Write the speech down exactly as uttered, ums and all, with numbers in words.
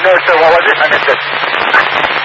no, sir. What was it? I missed it.